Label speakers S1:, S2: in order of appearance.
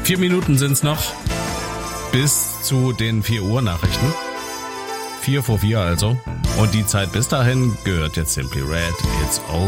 S1: 4 Minuten sind's noch bis zu den 4 Uhr Nachrichten. 4 vor 4 also. Und die Zeit bis dahin gehört jetzt Simply Red. It's all